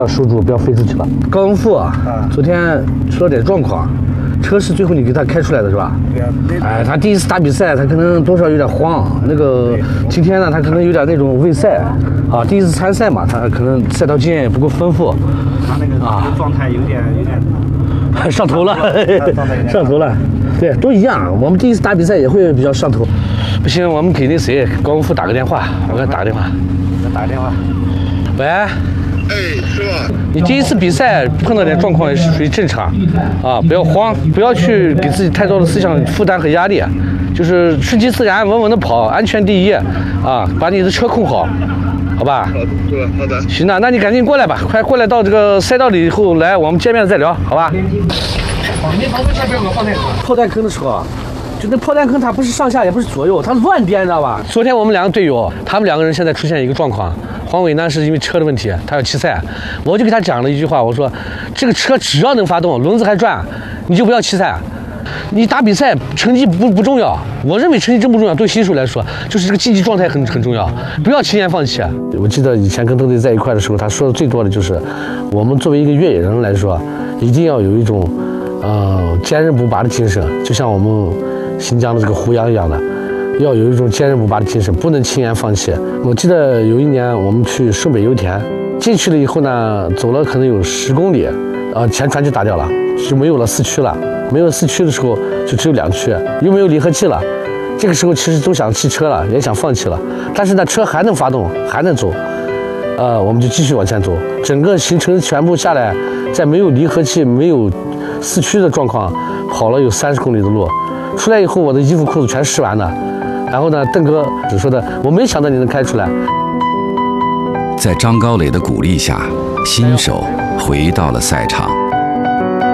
守住，不要飞出去了。高文富啊，昨天出了点状况，车是最后你给他开出来的是吧？ 对啊。 哎，他第一次打比赛，他可能多少有点慌。那个今天呢，他可能有点那种畏赛，啊，第一次参赛嘛，他可能赛道经验也不够丰富。 他那个状态有点上头了，上头了。对，都一样。我们第一次打比赛也会比较上头。不行，我们给那谁高文富打个电话，我给他打个电话。 打个电话。 喂。 哎，是吧？ 你第一次比赛碰到点状况也是属于正常，啊，不要慌，不要去给自己太多的思想负担和压力，就是顺其自然，稳稳的跑，安全第一，啊，把你的车控好，好吧？ 好的，是吧？好的。 行了，那你赶紧过来吧，快过来到这个赛道里以后来，我们见面再聊，好吧？炮弹坑的时候啊。就那炮弹坑，它不是上下，也不是左右，它乱颠，你知道吧？昨天我们两个队友，他们两个人现在出现一个状况。黄伟呢是因为车的问题，他要弃赛，我就给他讲了一句话，我说这个车只要能发动，轮子还转，你就不要弃赛。你打比赛成绩不重要，我认为成绩真不重要，对新手来说，就是这个竞技状态很重要，不要轻言放弃。我记得以前跟邓队在一块的时候，他说的最多的就是，我们作为一个越野人来说，一定要有一种坚韧不拔的精神，就像我们新疆的这个胡杨一样的，要有一种坚韧不拔的精神，不能轻言放弃。我记得有一年我们去顺北油田，进去了以后呢，走了可能有10公里，前船就打掉了，就没有了4驱了。没有4驱的时候，就只有2驱，又没有离合器了。这个时候其实都想弃车了，也想放弃了，但是呢，车还能发动，还能走。我们就继续往前走。整个行程全部下来，在没有离合器、没有4驱的状况，跑了有30公里的路。出来以后，我的衣服裤子全湿完了。然后呢，邓哥只说的，我没想到你能开出来。 在张高磊的鼓励下，新手回到了赛场。